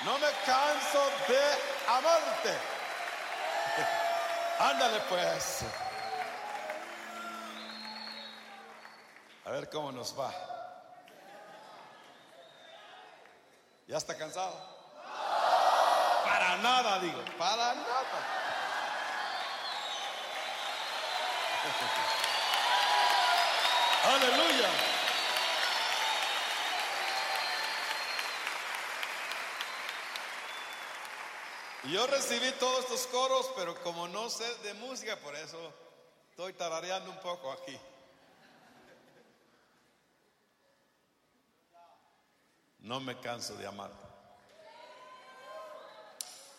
No me canso de amarte. Ándale pues. A ver cómo nos va. ¿Ya está cansado? Para nada, digo, para nada. Aleluya. Y yo recibí todos estos coros, pero como no sé de música, por eso estoy tarareando un poco aquí. No me canso de amarte.